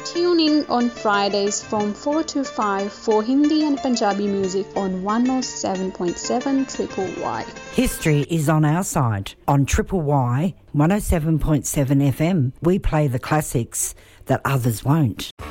Tune in on Fridays from 4 to 5 for Hindi and Punjabi music on 107.7 Triple Y. History is on our side. On Triple Y 107.7 FM, we play the classics that others won't.